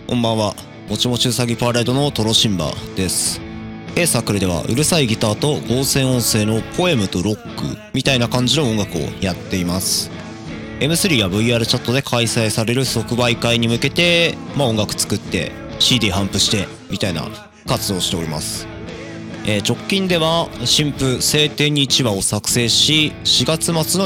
こんばんは。もちもちうさぎパレードのトロシンバです。サークルではうるさいギターと合成音声のポエムとロックみたいな感じの音楽をやっています。M3 や VR チャットで開催される即売会に向けて、音楽作って CD 頒布してみたいな活動をしております。直近では新譜晴天に1話を作成し、4月末の